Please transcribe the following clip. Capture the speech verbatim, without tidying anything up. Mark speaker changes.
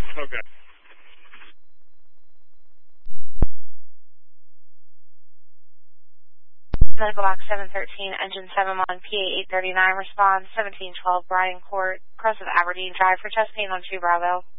Speaker 1: Okay.
Speaker 2: Medical box seven thirteen, engine seven one, P A eight thirty-nine, response seventeen twelve, Bryan Court, cross of Aberdeen Drive for chest pain on two Bravo.